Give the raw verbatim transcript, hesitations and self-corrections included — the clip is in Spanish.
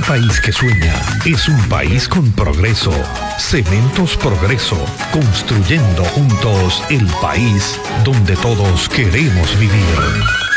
país que sueña es un país con progreso. Cementos Progreso, construyendo juntos el país donde todos queremos vivir.